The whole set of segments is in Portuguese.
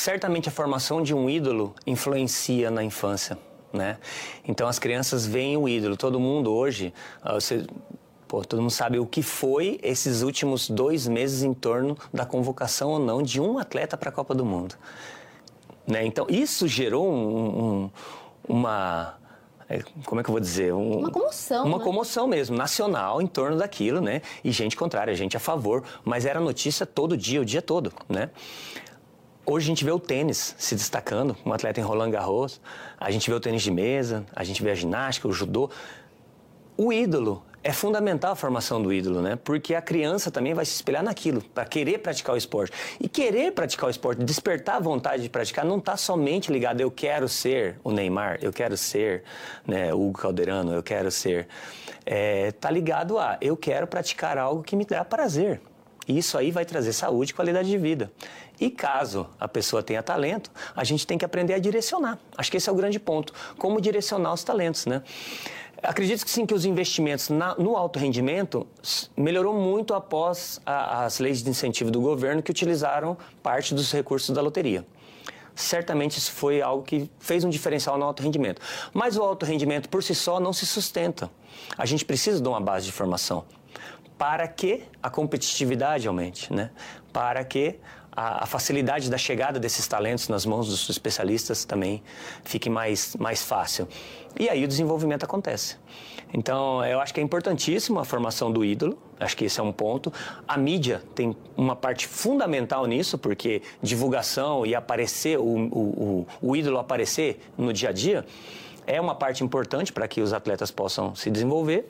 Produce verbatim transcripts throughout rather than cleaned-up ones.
certamente a formação de um ídolo influencia na infância, né? Então as crianças veem o ídolo. Todo mundo hoje, você, pô, todo mundo sabe o que foi esses últimos dois meses em torno da convocação ou não de um atleta para a Copa do Mundo, né? Então isso gerou um, um, uma... como é que eu vou dizer? Um, uma comoção, Uma né? comoção mesmo, nacional, em torno daquilo, né? E gente contrária, gente a favor, mas era notícia todo dia, o dia todo, né? Hoje a gente vê o tênis se destacando, um atleta em Roland Garros, a gente vê o tênis de mesa, a gente vê a ginástica, o judô. O ídolo, é fundamental a formação do ídolo, né? Porque a criança também vai se espelhar naquilo, para querer praticar o esporte. E querer praticar o esporte, despertar a vontade de praticar, não está somente ligado, eu quero ser o Neymar, eu quero ser, né, o Hugo Calderano, eu quero ser. Está ligado a, eu quero praticar algo que me dá prazer. E isso aí vai trazer saúde e qualidade de vida. E caso a pessoa tenha talento, a gente tem que aprender a direcionar. Acho que esse é o grande ponto. Como direcionar os talentos, né? Acredito que sim, que os investimentos na, no alto rendimento melhorou muito após a, as leis de incentivo do governo que utilizaram parte dos recursos da loteria. Certamente isso foi algo que fez um diferencial no alto rendimento. Mas o alto rendimento por si só não se sustenta. A gente precisa de uma base de formação para que a competitividade aumente, né? Para que a, a facilidade da chegada desses talentos nas mãos dos especialistas também fique mais, mais fácil. E aí o desenvolvimento acontece. Então, eu acho que é importantíssima a formação do ídolo, acho que esse é um ponto. A mídia tem uma parte fundamental nisso, porque divulgação e aparecer, o, o, o, o ídolo aparecer no dia a dia, é uma parte importante para que os atletas possam se desenvolver.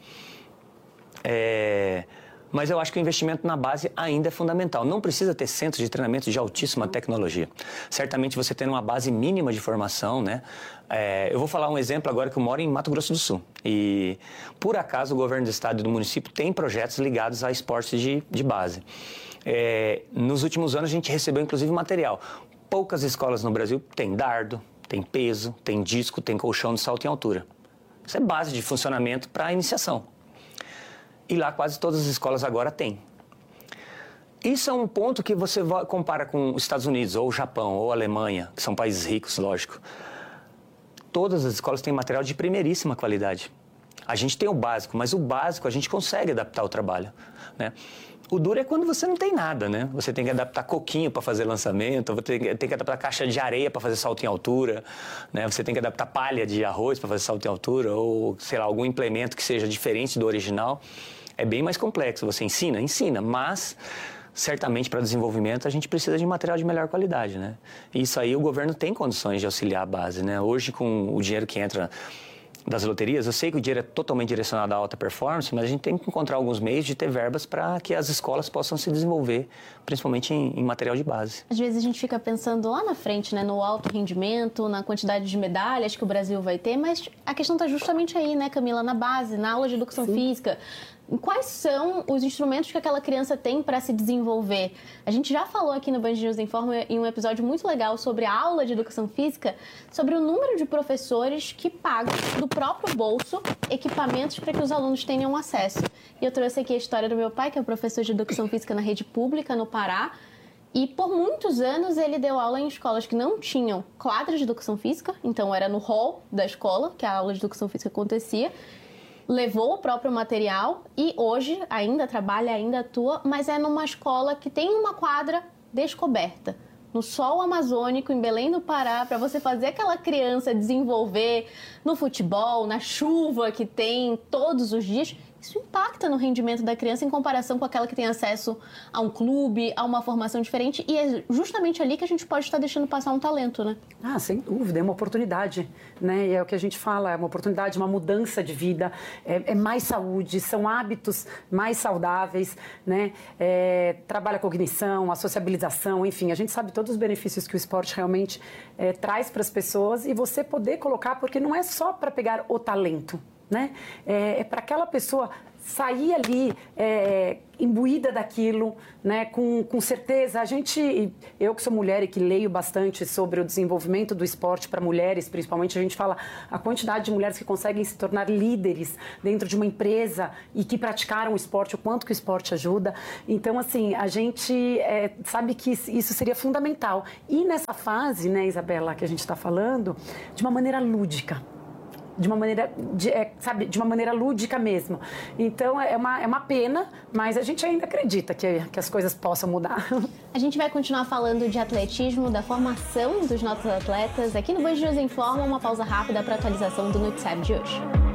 É... Mas eu acho que o investimento na base ainda é fundamental. Não precisa ter centros de treinamento de altíssima tecnologia. Certamente você tendo uma base mínima de formação, né? É, eu vou falar um exemplo agora que eu moro em Mato Grosso do Sul. E, por acaso, o governo do estado e do município tem projetos ligados a esportes de, de base. É, nos últimos anos, a gente recebeu, inclusive, material. Poucas escolas no Brasil têm dardo, tem peso, tem disco, tem colchão de salto em altura. Isso é base de funcionamento para a iniciação. E lá quase todas as escolas agora têm. Isso é um ponto que você compara com os Estados Unidos, ou o Japão, ou a Alemanha, que são países ricos, lógico. Todas as escolas têm material de primeiríssima qualidade. A gente tem o básico, mas o básico a gente consegue adaptar ao trabalho, né? O duro é quando você não tem nada, né? Você tem que adaptar coquinho para fazer lançamento, você tem que adaptar caixa de areia para fazer salto em altura, né? Você tem que adaptar palha de arroz para fazer salto em altura, ou, sei lá, algum implemento que seja diferente do original. É bem mais complexo. Você ensina? Ensina, mas certamente para desenvolvimento a gente precisa de material de melhor qualidade, né? E isso aí o governo tem condições de auxiliar a base, né? Hoje, com o dinheiro que entra das loterias, eu sei que o dinheiro é totalmente direcionado à alta performance, mas a gente tem que encontrar alguns meios de ter verbas para que as escolas possam se desenvolver, principalmente em, em material de base. Às vezes a gente fica pensando lá na frente, né, no alto rendimento, na quantidade de medalhas que o Brasil vai ter, mas a questão está justamente aí, né, Camila, na base, na aula de educação Sim. física. Quais são os instrumentos que aquela criança tem para se desenvolver? A gente já falou aqui no Band News Informa em um episódio muito legal sobre a aula de educação física, sobre o número de professores que pagam do próprio bolso equipamentos para que os alunos tenham acesso. E eu trouxe aqui a história do meu pai, que é professor de educação física na rede pública no Pará, e por muitos anos ele deu aula em escolas que não tinham quadra de educação física, então era no hall da escola que a aula de educação física acontecia. Levou o próprio material e hoje ainda trabalha, ainda atua, mas é numa escola que tem uma quadra descoberta, no sol amazônico, em Belém do Pará, para você fazer aquela criança desenvolver no futebol, na chuva que tem todos os dias. Isso impacta no rendimento da criança em comparação com aquela que tem acesso a um clube, a uma formação diferente. E é justamente ali que a gente pode estar deixando passar um talento, né? Ah, sem dúvida, é uma oportunidade, né? E é o que a gente fala, é uma oportunidade, uma mudança de vida, é, é mais saúde, são hábitos mais saudáveis, né? É, trabalha a cognição, a sociabilização, enfim, a gente sabe todos os benefícios que o esporte realmente é, traz para as pessoas e você poder colocar, porque não é só para pegar o talento, né? É, é para aquela pessoa sair ali é, imbuída daquilo, né, com, com certeza. A gente, eu que sou mulher e que leio bastante sobre o desenvolvimento do esporte para mulheres, principalmente, a gente fala a quantidade de mulheres que conseguem se tornar líderes dentro de uma empresa e que praticaram o esporte, o quanto que o esporte ajuda. Então, assim, a gente é, sabe que isso seria fundamental. E nessa fase, né, Isabela, que a gente está falando, de uma maneira lúdica. De uma maneira, de, é, sabe, de uma maneira lúdica mesmo. Então, é uma, é uma pena, mas a gente ainda acredita que, que as coisas possam mudar. A gente vai continuar falando de atletismo, da formação dos nossos atletas aqui no Band News Informa. Uma pausa rápida para a atualização do Noticiário de hoje.